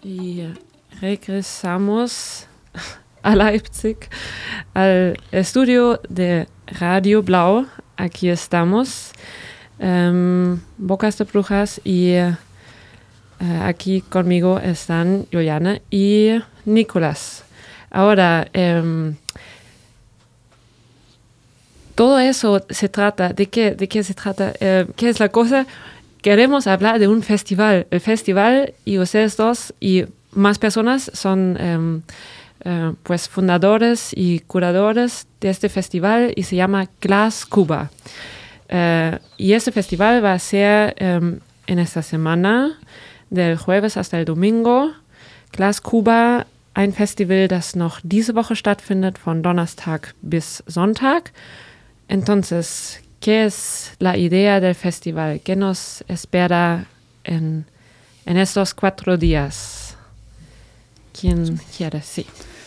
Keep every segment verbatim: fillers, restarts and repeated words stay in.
Y regresamos a Leipzig, al estudio de Radio Blau. Aquí estamos, um, Bocas de Brujas, y uh, aquí conmigo están Juliana y Nicolás. Ahora, um, todo eso se trata, ¿de qué, de qué se trata? Uh, ¿Qué es la cosa? Queremos hablar de un festival. El festival y ustedes dos y más personas son um, uh, pues fundadores y curadores de este festival y se llama Glaskuba. Uh, y este festival va a ser um, en esta semana, del jueves hasta el domingo. Glaskuba, ein Festival, das noch diese Woche stattfindet, von Donnerstag bis Sonntag. Entonces, ¿qué es la idea del festival? ¿Qué nos espera en, en estos cuatro días? ¿Quién quiere? Sí.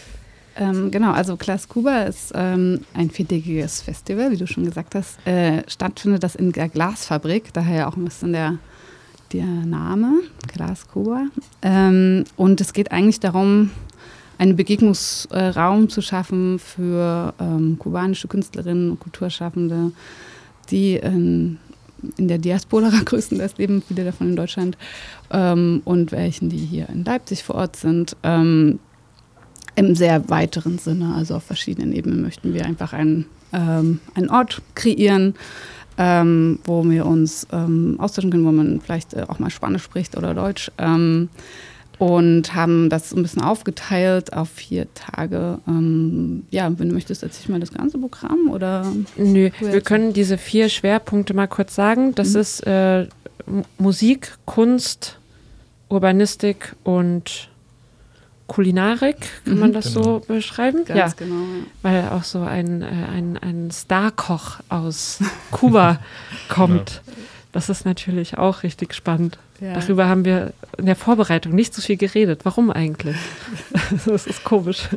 Ähm, genau, also Glaskuba ist ähm, ein viertägiges Festival, wie du schon gesagt hast. Äh, stattfindet das in der Glasfabrik, daher auch ein bisschen der, der Name, Glaskuba. Ähm, und es geht eigentlich darum, einen Begegnungsraum äh, zu schaffen für ähm, kubanische Künstlerinnen und Kulturschaffende, die in, in der Diaspora größtenteils leben, viele davon in Deutschland, ähm, und welchen, die hier in Leipzig vor Ort sind. Ähm, Im sehr weiteren Sinne, also auf verschiedenen Ebenen möchten wir einfach einen, ähm, einen Ort kreieren, ähm, wo wir uns ähm, austauschen können, wo man vielleicht äh, auch mal Spanisch spricht oder Deutsch. Ähm, und haben das ein bisschen aufgeteilt auf vier Tage. Ähm, ja, wenn du möchtest, erzähl ich mal das ganze Programm, oder? Nö, wir können diese vier Schwerpunkte mal kurz sagen. Das mhm. ist äh, Musik, Kunst, Urbanistik und Kulinarik, kann mhm. man das genau. so beschreiben? Ganz ja, genau. Ja. Weil auch so ein, ein, ein Starkoch aus Kuba kommt. Ja. Das ist natürlich auch richtig spannend. Ja. Darüber haben wir in der Vorbereitung nicht so viel geredet. Warum eigentlich? Das ist komisch.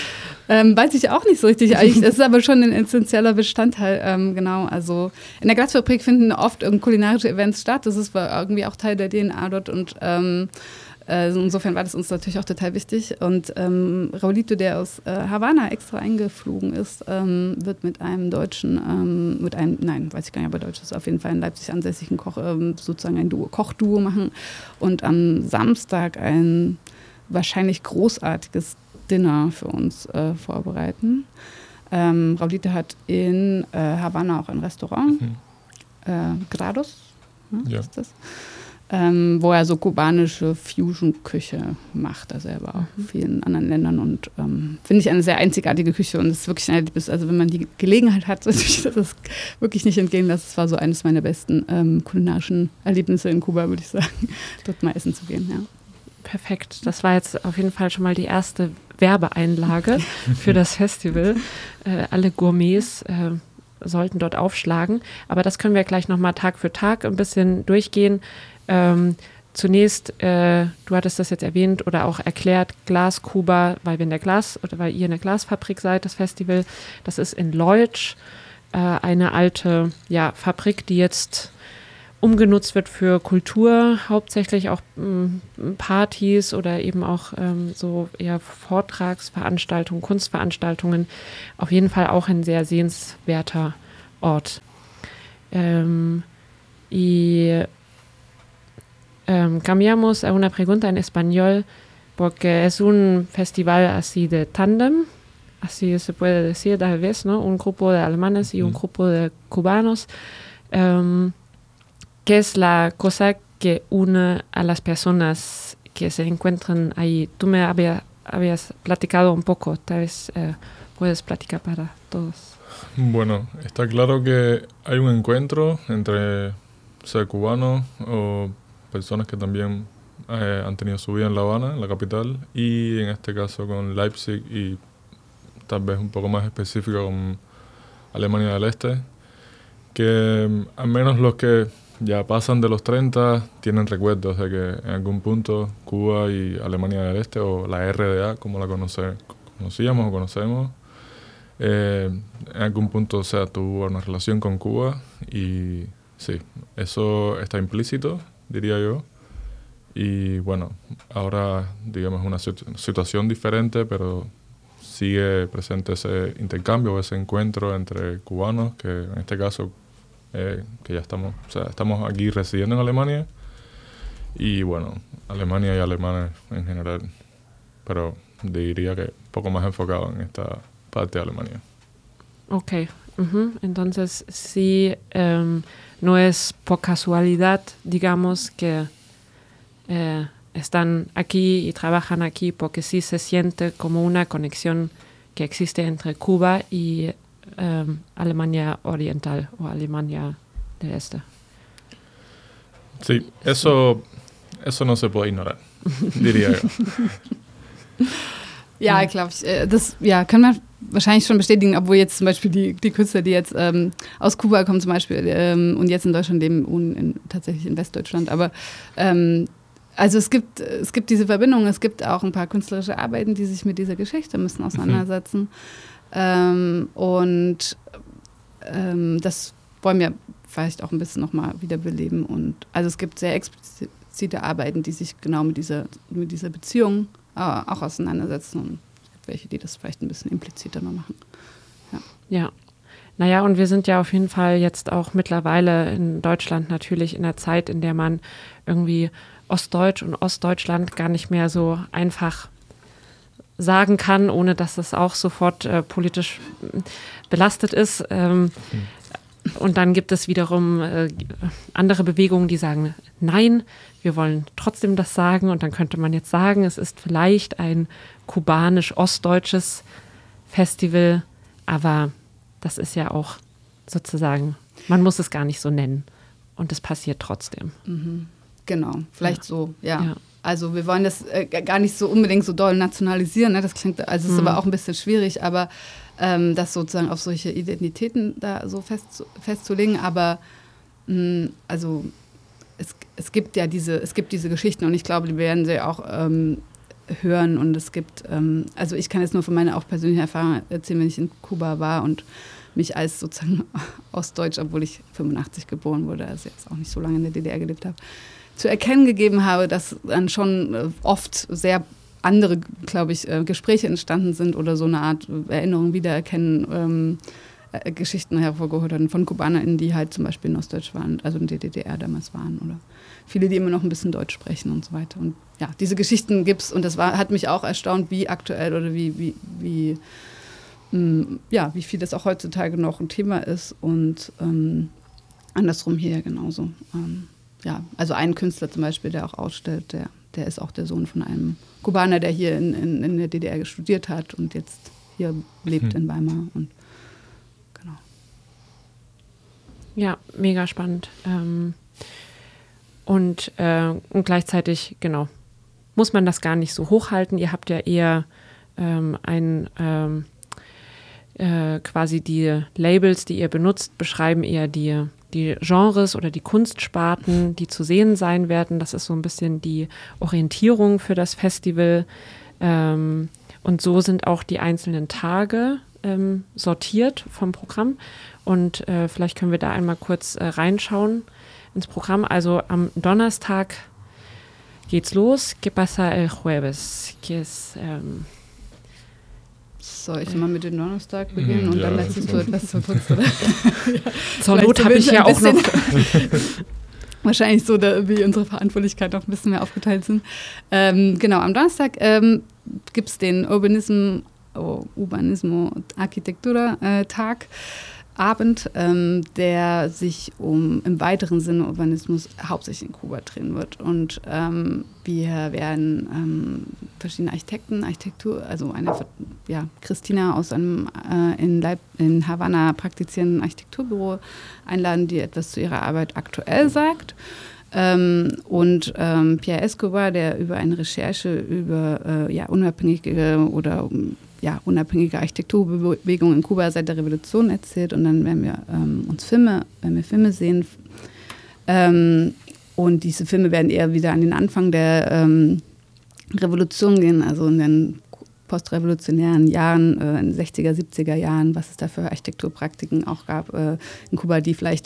Ähm, weiß ich auch nicht so richtig. Es ist aber schon ein essentieller Bestandteil. Ähm, genau, also in der Glasfabrik finden oft kulinarische Events statt. Das ist irgendwie auch Teil der D N A dort. Und ähm, äh, insofern war das uns natürlich auch total wichtig. Und ähm, Raulito, der aus äh, Havanna extra eingeflogen ist, ähm, wird mit einem Deutschen, ähm, mit einem, nein, weiß ich gar nicht, aber Deutsch ist auf jeden Fall in Leipzig ansässigen Koch, ähm, sozusagen ein Duo, Kochduo machen. Und am Samstag ein wahrscheinlich großartiges Dinner für uns äh, vorbereiten. Ähm, Raulito hat in äh, Havanna auch ein Restaurant, mhm. äh, Grados, ne, ja. ist das, ähm, wo er so kubanische Fusion-Küche macht. Also er war auch in vielen anderen Ländern und ähm, finde ich eine sehr einzigartige Küche und es ist wirklich ein, also wenn man die Gelegenheit hat, das ist wirklich nicht entgehen lassen. Es war so eines meiner besten ähm, kulinarischen Erlebnisse in Kuba, würde ich sagen, dort mal essen zu gehen, ja. Perfekt. Das war jetzt auf jeden Fall schon mal die erste Werbeeinlage für das Festival. Äh, alle Gourmets äh, sollten dort aufschlagen. Aber das können wir gleich nochmal Tag für Tag ein bisschen durchgehen. Ähm, zunächst, äh, du hattest das jetzt erwähnt oder auch erklärt, Glaskuba, weil wir in der Glas oder weil ihr in der Glasfabrik seid, das Festival. Das ist in Leutsch, äh, eine alte ja, Fabrik, die jetzt umgenutzt wird für Kultur, hauptsächlich auch m, Partys oder eben auch ähm, so eher Vortragsveranstaltungen, Kunstveranstaltungen. Auf jeden Fall auch ein sehr sehenswerter Ort. Ähm, y ähm, cambiamos a una pregunta en español porque es un festival así de tándem, así se puede decir tal vez, ¿no? Un grupo de alemanes y un grupo de cubanos. Ähm, ¿Qué es la cosa que une a las personas que se encuentran ahí? Tú me había, habías platicado un poco, tal vez eh, puedes platicar para todos. Bueno, está claro que hay un encuentro entre, o sea, cubanos o personas que también eh, han tenido su vida en La Habana, en la capital, y en este caso con Leipzig y tal vez un poco más específico con Alemania del Este, que al menos los que ya pasan de los treinta, tienen recuerdos de que en algún punto Cuba y Alemania del Este, o la R D A, como la conoce, conocíamos o conocemos, eh, en algún punto, o sea, tuvo una relación con Cuba y sí, eso está implícito, diría yo. Y bueno, ahora digamos una situ- situación diferente, pero sigue presente ese intercambio, ese encuentro entre cubanos, que en este caso eh, que ya estamos, o sea, estamos aquí residiendo en Alemania, y bueno, Alemania y alemanes en general, pero diría que un poco más enfocado en esta parte de Alemania. Ok, uh-huh. Entonces sí, um, no es por casualidad, digamos, que eh, están aquí y trabajan aquí, porque sí se siente como una conexión que existe entre Cuba y um, Alemania Oriental o Alemania del Este. Sí, eso, eso no se puede ignorar, diría yo. Ja, glaube ich, äh, das ja, kann man wahrscheinlich schon bestätigen, obwohl jetzt zum Beispiel die, die Künstler, die jetzt ähm, aus Kuba kommen zum Beispiel ähm, und jetzt in Deutschland leben und in, tatsächlich in Westdeutschland, aber ähm, also es gibt, es gibt diese Verbindung, es gibt auch ein paar künstlerische Arbeiten, die sich mit dieser Geschichte müssen auseinandersetzen. Mhm. Ähm, und ähm, das wollen wir vielleicht auch ein bisschen nochmal wiederbeleben. Und also es gibt sehr explizite Arbeiten, die sich genau mit dieser, mit dieser Beziehung äh, auch auseinandersetzen. Und es gibt welche, die das vielleicht ein bisschen impliziter noch machen. Ja. Ja. Naja, und wir sind ja auf jeden Fall jetzt auch mittlerweile in Deutschland natürlich in der Zeit, in der man irgendwie Ostdeutsch und Ostdeutschland gar nicht mehr so einfach sagen kann, ohne dass es auch sofort äh, politisch belastet ist. Ähm, mhm. Und dann gibt es wiederum äh, andere Bewegungen, die sagen, nein, wir wollen trotzdem das sagen. Und dann könnte man jetzt sagen, es ist vielleicht ein kubanisch-ostdeutsches Festival, aber das ist ja auch sozusagen, man muss es gar nicht so nennen. Und es passiert trotzdem. Mhm. Genau, vielleicht ja. so, ja. ja. Also wir wollen das äh, gar nicht so unbedingt so doll nationalisieren, ne? Das klingt, also es ist mhm. aber auch ein bisschen schwierig, aber ähm, das sozusagen auf solche Identitäten da so fest, festzulegen, aber mh, also es, es gibt ja diese, es gibt diese Geschichten und ich glaube, die werden sie auch ähm, hören und es gibt, ähm, also ich kann jetzt nur von meiner auch persönlichen Erfahrung erzählen, wenn ich in Kuba war und mich als sozusagen Ostdeutsch, obwohl ich fünfundachtzig geboren wurde, also jetzt auch nicht so lange in der D D R gelebt habe, zu erkennen gegeben habe, dass dann schon oft sehr andere, glaube ich, Gespräche entstanden sind oder so eine Art Erinnerung wiedererkennen, ähm, äh, Geschichten hervorgeholt haben von KubanerInnen, die halt zum Beispiel in Ostdeutsch waren, also in der D D R damals waren oder viele, die immer noch ein bisschen Deutsch sprechen und so weiter. Und ja, diese Geschichten gibt's und das war, hat mich auch erstaunt, wie aktuell oder wie, wie, wie, mh, ja, wie viel das auch heutzutage noch ein Thema ist und ähm, andersrum hier genauso. Ähm, Ja, also ein Künstler zum Beispiel, der auch ausstellt, der, der ist auch der Sohn von einem Kubaner, der hier in, in, in der D D R studiert hat und jetzt hier lebt mhm. in Weimar. Und genau. Ja, mega spannend. Ähm, und, äh, und gleichzeitig, genau, muss man das gar nicht so hochhalten. Ihr habt ja eher ähm, ein ähm, äh, quasi die Labels, die ihr benutzt, beschreiben eher die die Genres oder die Kunstsparten, die zu sehen sein werden. Das ist so ein bisschen die Orientierung für das Festival. Ähm, und so sind auch die einzelnen Tage ähm, sortiert vom Programm. Und äh, vielleicht können wir da einmal kurz äh, reinschauen ins Programm. Also am Donnerstag geht's los. ¿Qué pasa el jueves? Que es, ähm, Soll ich mal mit dem Donnerstag beginnen und ja, dann letztest du etwas zur Kunst, oder? Ja. Zur Not habe ich ja auch noch... wahrscheinlich so, da, wie unsere Verantwortlichkeiten noch ein bisschen mehr aufgeteilt sind. Ähm, genau, am Donnerstag ähm, gibt es den Urbanism, oh, Urbanismo Architektura äh, Tag, Abend, ähm, der sich um im weiteren Sinne Urbanismus hauptsächlich in Kuba drehen wird. Und ähm, wir werden ähm, verschiedene Architekten, Architektur, also eine, ja, Christina aus einem äh, in, Leip in Havanna praktizierenden Architekturbüro einladen, die etwas zu ihrer Arbeit aktuell sagt. Ähm, und ähm, Pierre Escobar, der über eine Recherche über äh, ja, unabhängige oder ja, unabhängige Architekturbewegung in Kuba seit der Revolution erzählt. Und dann werden wir ähm, uns Filme, wenn wir Filme sehen. Ähm, und diese Filme werden eher wieder an den Anfang der ähm, Revolution gehen, also in den postrevolutionären Jahren, äh, in den sechziger, siebziger Jahren, was es da für Architekturpraktiken auch gab äh, in Kuba, die vielleicht auch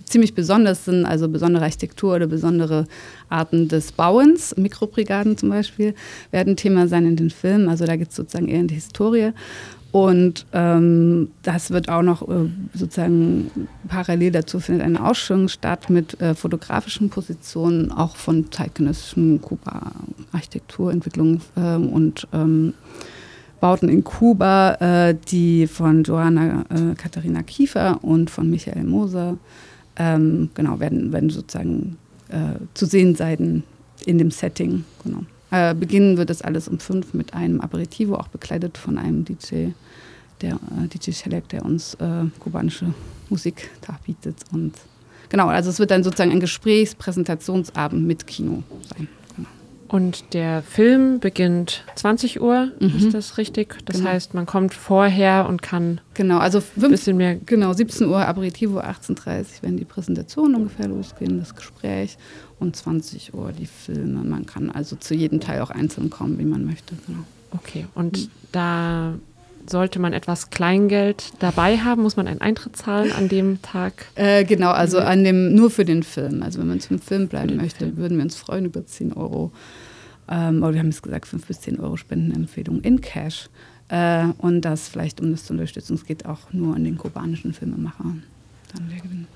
ziemlich besonders sind, also besondere Architektur oder besondere Arten des Bauens, Mikrobrigaden zum Beispiel, werden Thema sein in den Filmen. Also da geht es sozusagen eher in die Historie. Und ähm, das wird auch noch äh, sozusagen parallel dazu findet eine Ausstellung statt mit äh, fotografischen Positionen, auch von zeitgenössischen Kuba-Architekturentwicklungen äh, und ähm, Bauten in Kuba, äh, die von Johanna äh, Katharina Kiefer und von Michael Moser ähm, genau, werden, werden sozusagen äh, zu sehen sein in dem Setting. Genau. Äh, beginnen wird das alles um fünf mit einem Aperitivo, auch begleitet von einem D J, der äh, D J Shellac, der uns äh, kubanische Musik darbietet. Und genau, also es wird dann sozusagen ein Gesprächspräsentationsabend mit Kino sein. Genau. Und der Film beginnt zwanzig Uhr, mhm. ist das richtig? Das genau. heißt, man kommt vorher und kann genau, also ein bisschen mehr... Genau, siebzehn Uhr Aperitivo, achtzehn Uhr dreißig werden die Präsentationen ungefähr losgehen, das Gespräch. Und zwanzig Uhr die Filme. Man kann also zu jedem Teil auch einzeln kommen, wie man möchte. Genau. Okay, und mhm. da sollte man etwas Kleingeld dabei haben? Muss man einen Eintritt zahlen an dem Tag? Äh, genau, also an dem, nur für den Film. Also wenn man zum Film bleiben möchte, Film. würden wir uns freuen über zehn Euro. Ähm, aber wir haben jetzt gesagt, fünf bis zehn Euro Spendenempfehlung in Cash. Äh, und das vielleicht, um das zu unterstützen, es geht auch nur an den kubanischen Filmemacher. Dann der Gewinn.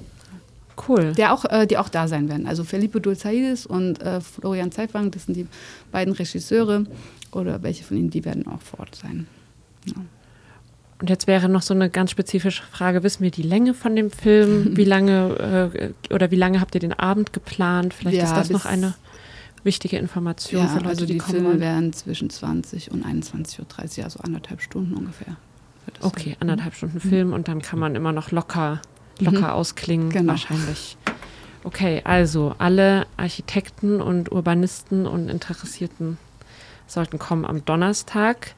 Cool. Der auch, äh, die auch da sein werden. Also Felipe Dulzaides und äh, Florian Zeitwang, das sind die beiden Regisseure oder welche von ihnen, die werden auch vor Ort sein. Ja. Und jetzt wäre noch so eine ganz spezifische Frage, wissen wir die Länge von dem Film? Wie lange äh, oder wie lange habt ihr den Abend geplant? Vielleicht ja, ist das noch eine wichtige Information ja, für Leute, also die, die Filme kommen werden zwischen zwanzig und einundzwanzig Uhr dreißig, also anderthalb Stunden ungefähr. Okay, anderthalb Stunden Film und dann kann man immer noch locker locker mhm. ausklingen, genau. wahrscheinlich. Okay, also alle Architekten und Urbanisten und Interessierten sollten kommen am Donnerstag.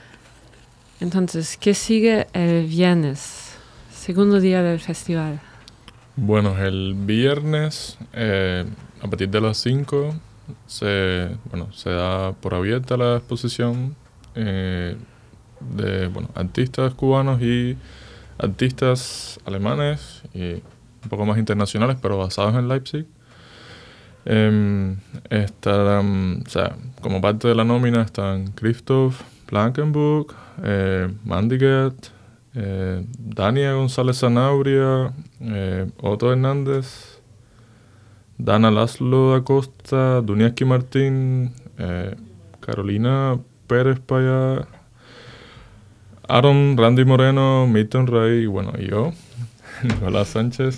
Entonces, ¿qué sigue el viernes? Segundo día del festival. Bueno, el viernes, eh, a partir de las cinco, se, bueno, se da por abierta la exposición eh, de bueno, artistas cubanos y artistas alemanes y un poco más internacionales, pero basados en Leipzig. Eh, estarán, o sea, como parte de la nómina están Christoph Blankenburg, eh, Mandiget, eh, Dania González Zanabria, eh, Otto Hernández, Dana Laszlo da Costa, Duniaski Martín, eh, Carolina Pérez Payá, Aaron Randy Moreno, Milton Rey, y bueno, y yo, Nicolás Sánchez.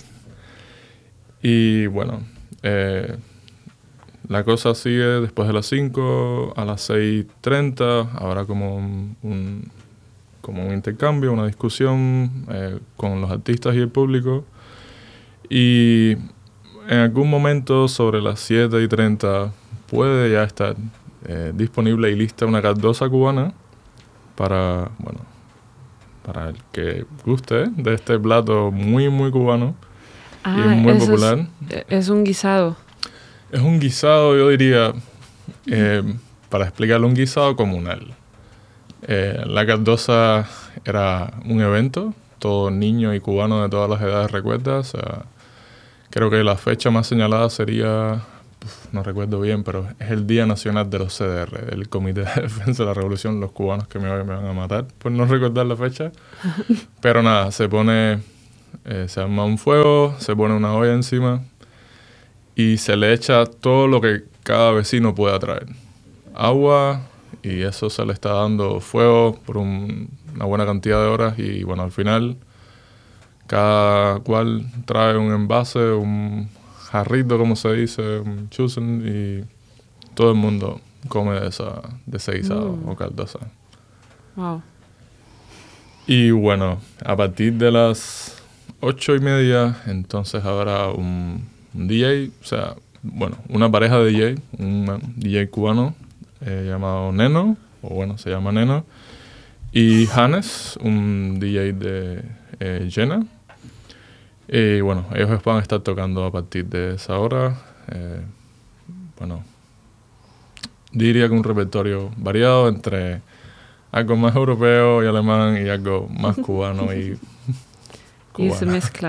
Y bueno, eh, la cosa sigue después de las cinco, a las seis treinta, habrá como un, un, como un intercambio, una discusión eh, con los artistas y el público. Y en algún momento sobre las siete y treinta puede ya estar eh, disponible y lista una caldosa cubana para, bueno, para el que guste de este plato muy, muy cubano ah, y muy popular. Es, es un guisado. Es un guisado, yo diría, eh, para explicarlo, un guisado comunal. Eh, la caldosa era un evento, todo niño y cubano de todas las edades recuerda. O sea, creo que la fecha más señalada sería, uf, no recuerdo bien, pero es el Día Nacional de los C D R, el Comité de Defensa de la Revolución, los cubanos que me, me van a matar por no recordar la fecha. Pero nada, se pone, eh, se arma un fuego, se pone una olla encima y se le echa todo lo que cada vecino pueda traer. Agua, y eso se le está dando fuego por un, una buena cantidad de horas y bueno, al final cada cual trae un envase, un jarrito, como se dice, un chusen, y todo el mundo come de, esa, de ese guisado mm. o caldosa. Wow. Y bueno, a partir de las ocho y media, entonces habrá un, un D J, o sea, bueno, una pareja de D J, un D J cubano eh, llamado Neno, o bueno, se llama Neno, y Hannes, un D J de eh, Jena. Y bueno, ellos van a estar tocando a partir de esa hora. Eh, bueno, diría que un repertorio variado entre algo más europeo y alemán y algo más cubano y cubano. Y se mezcla.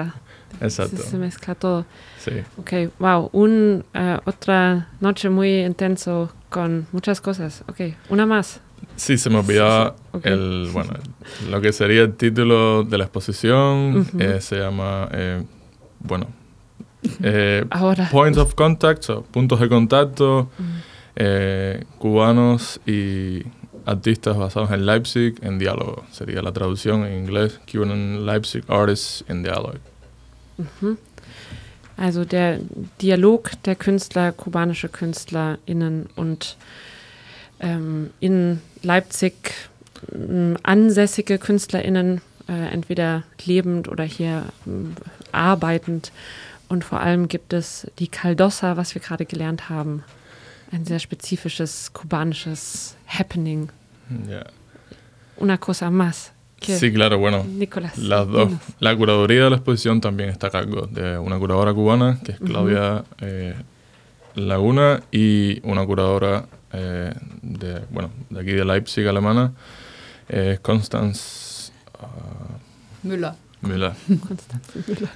Exacto. Se mezcla todo. Sí. Ok, wow. Un, uh, otra noche muy intenso con muchas cosas. Ok, una más. Sí, se me olvidaba Okay. el, bueno, lo que sería el título de la exposición. Uh-huh. eh, se llama, eh, bueno, eh, Ahora. Points of Contact, o puntos de contacto, Uh-huh. eh, cubanos y artistas basados en Leipzig en diálogo. Sería la traducción en inglés, Cuban Leipzig Artists in Dialogue. Mhm. Also der Dialog der Künstler, kubanische KünstlerInnen und ähm, in Leipzig ähm, ansässige KünstlerInnen, äh, entweder lebend oder hier ähm, arbeitend. Und vor allem gibt es die Caldosa, was wir gerade gelernt haben. Ein sehr spezifisches kubanisches Happening. Yeah. Una cosa más. ¿Qué? Sí, claro, bueno, Nicolás, las dos. dinos. La curaduría de la exposición también está a cargo de una curadora cubana, que es Claudia eh, Laguna, y una curadora eh, de, bueno, de aquí de Leipzig, alemana, eh, Constance uh, Müller. Müller. Konstanze Müller.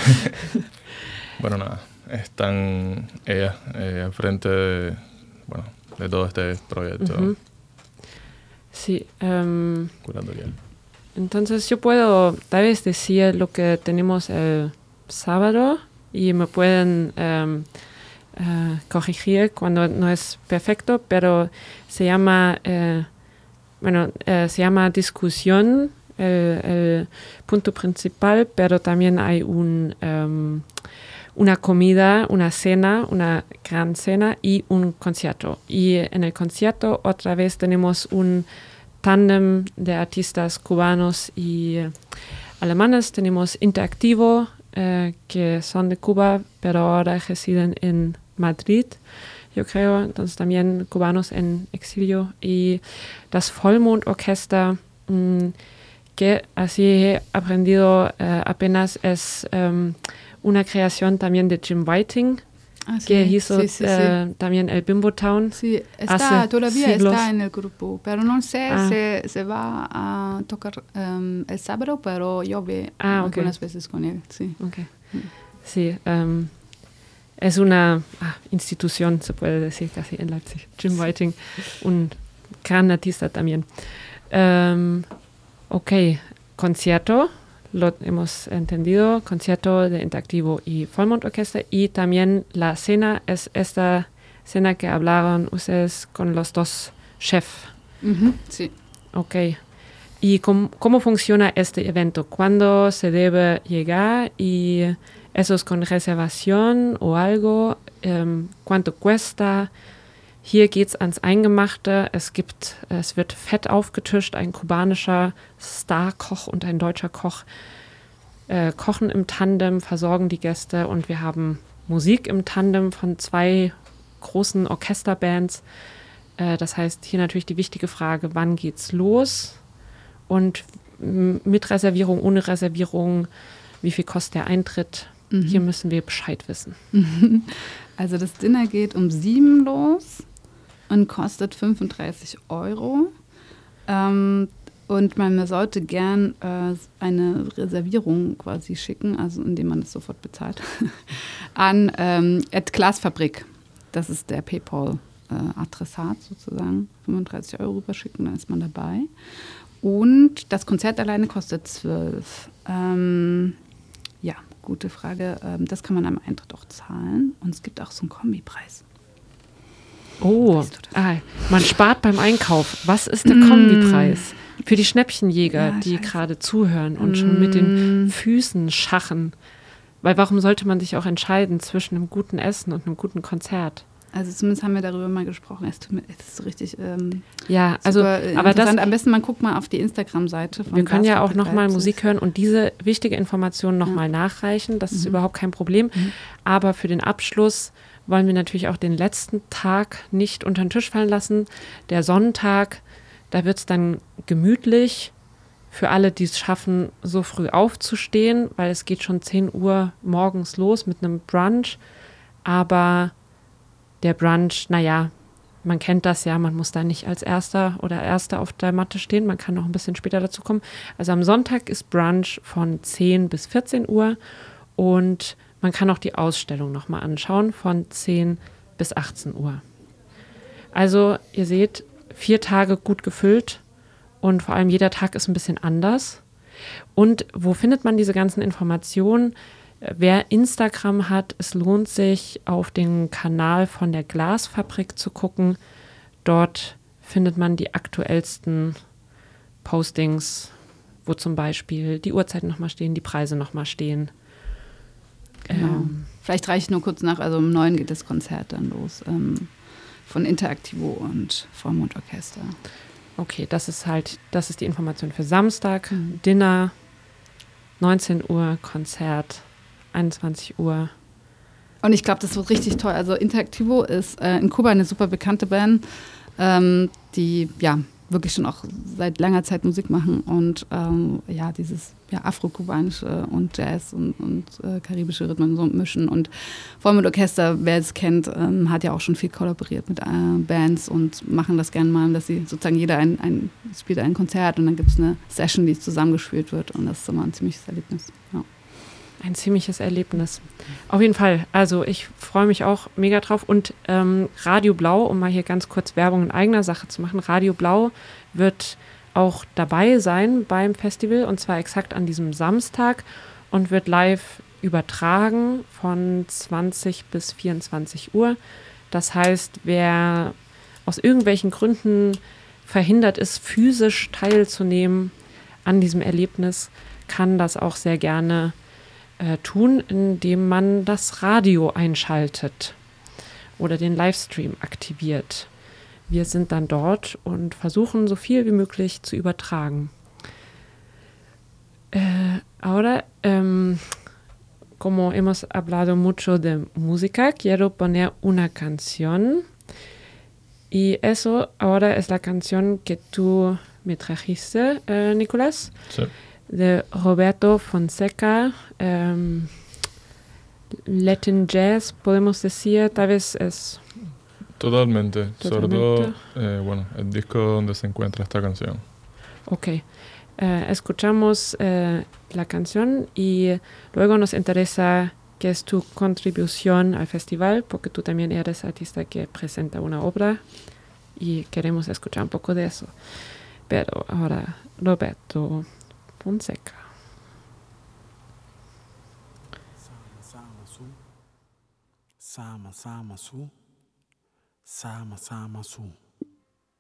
Bueno, nada, están ellas eh, al frente de, bueno, de todo este proyecto Ujú. Sí, em, curatorial. entonces yo puedo tal vez decir lo que tenemos el sábado y me pueden em, eh, corregir cuando no es perfecto, pero se llama, eh, bueno, eh, se llama discusión, el, el punto principal, pero también hay un, em, una comida, una cena, una gran cena y un concierto. Y en el concierto otra vez tenemos un tándem de artistas cubanos y eh, alemanes. Tenemos Interactivo, eh, que son de Cuba, pero ahora residen en Madrid, yo creo. Entonces también cubanos en exilio. Y das Vollmond-Orchester, mh, que así he aprendido eh, apenas, es um, una creación también de Jim Whiting, Ah, sí, que hizo sí, sí, eh, sí. también el Bimbo Town. Sí, está, hace todavía siglos. está en el grupo, pero no sé, Ah. se, se va a tocar um, el sábado, pero yo vi Ah, ok. algunas veces con él, sí. Okay. Sí, um, es una ah, institución, se puede decir casi en Leipzig. Jim Whiting, un gran artista también. Um, ok, concierto, lo hemos entendido, concierto de Interactivo y Vollmond Orchester, y también la cena es esta cena que hablaron ustedes con los dos chefs. Ujú, sí. Ok. ¿Y cómo, cómo funciona este evento? ¿Cuándo se debe llegar? ¿Y eso es con reservación o algo? Ähm, ¿Cuánto cuesta? Hier geht's ans Eingemachte. Es gibt, es wird fett aufgetischt. Ein kubanischer Starkoch und ein deutscher Koch äh, kochen im Tandem, versorgen die Gäste, und wir haben Musik im Tandem von zwei großen Orchesterbands. Äh, das heißt, hier natürlich die wichtige Frage, wann geht's los? Und m- mit Reservierung, ohne Reservierung, wie viel kostet der Eintritt? Mhm. Hier müssen wir Bescheid wissen. Also das Dinner geht um sieben los und kostet fünfunddreißig Euro. Ähm, und man sollte gern äh, eine Reservierung quasi schicken, also indem man es sofort bezahlt, an ähm, at Glasfabrik. Das ist der PayPal-Adressat äh, sozusagen. fünfunddreißig Euro rüberschicken, dann ist man dabei. Und das Konzert alleine kostet zwölf. Ähm, ja, gute Frage. Ähm, das kann man am Eintritt auch zahlen. Und es gibt auch so einen Kombipreis. Oh, Weißt du das? ah, man spart beim Einkauf. Was ist der Kombipreis? Für die Schnäppchenjäger, Ja, die scheiße. gerade zuhören und schon mit den Füßen schachen. Weil warum sollte man sich auch entscheiden zwischen einem guten Essen und einem guten Konzert? Also zumindest haben wir darüber mal gesprochen. Es tut mir, es ist so richtig ähm, Ja, also, super, äh, aber das, interessant. Am besten, man guckt mal auf die Instagram-Seite von wir können ja auch Glasfabrik nochmal Leipzig. Musik hören und diese wichtige Information nochmal Ja. nachreichen. Das ist Mhm. überhaupt kein Problem. Mhm. Aber für den Abschluss wollen wir natürlich auch den letzten Tag nicht unter den Tisch fallen lassen. Der Sonntag, da wird es dann gemütlich für alle, die es schaffen, so früh aufzustehen, weil es geht schon zehn Uhr morgens los mit einem Brunch. Aber der Brunch, naja, man kennt das ja, man muss da nicht als Erster oder Erste auf der Matte stehen, man kann noch ein bisschen später dazu kommen. Also am Sonntag ist Brunch von zehn bis vierzehn Uhr Und man kann auch die Ausstellung nochmal anschauen von zehn bis achtzehn Uhr. Also ihr seht, vier Tage gut gefüllt und vor allem jeder Tag ist ein bisschen anders. Und wo findet man diese ganzen Informationen? Wer Instagram hat, es lohnt sich, auf den Kanal von der Glasfabrik zu gucken. Dort findet man die aktuellsten Postings, wo zum Beispiel die Uhrzeiten nochmal stehen, die Preise nochmal stehen. Genau. Ähm, Vielleicht reiche ich nur kurz nach, also um neun geht das Konzert dann los, ähm, von Interaktivo und Vollmondorchester. Okay, das ist halt, das ist die Information für Samstag. Mhm. Dinner, neunzehn Uhr, Konzert, einundzwanzig Uhr. Und ich glaube, das wird richtig toll. Also Interaktivo ist äh, in Kuba eine super bekannte Band, ähm, die ja wirklich schon auch seit langer Zeit Musik machen und ähm, ja, dieses ja, afro-kubanische und Jazz und, und äh, karibische Rhythmen so mischen. Und Vollmondorchester, wer es kennt, ähm, hat ja auch schon viel kollaboriert mit äh, Bands und machen das gerne mal, dass sie sozusagen jeder ein, ein spielt ein Konzert und dann gibt es eine Session, die zusammengespielt wird und das ist immer ein ziemliches Erlebnis. Ja. Ein ziemliches Erlebnis. Auf jeden Fall. Also ich freue mich auch mega drauf. Und ähm, Radio Blau, um mal hier ganz kurz Werbung in eigener Sache zu machen, Radio Blau wird auch dabei sein beim Festival und zwar exakt an diesem Samstag und wird live übertragen von zwanzig bis vierundzwanzig Uhr. Das heißt, wer aus irgendwelchen Gründen verhindert ist, physisch teilzunehmen an diesem Erlebnis, kann das auch sehr gerne Äh, tun, indem man das Radio einschaltet oder den Livestream aktiviert. Wir sind dann dort und versuchen so viel wie möglich zu übertragen. Äh, ahora, ähm, como hemos hablado mucho de música, quiero poner una canción y eso ahora es la canción que tú me trajiste, eh, Nicolás. Sí. De Roberto Fonseca, um, Latin Jazz, podemos decir, tal vez es... Totalmente, Totalmente. sobre todo, eh, bueno, el disco donde se encuentra esta canción. Ok, eh, escuchamos eh, la canción y luego nos interesa qué es tu contribución al festival, porque tú también eres artista que presenta una obra y queremos escuchar un poco de eso. Pero ahora, Roberto Fonseca. Sama sama su, sama sama su, sama sama su.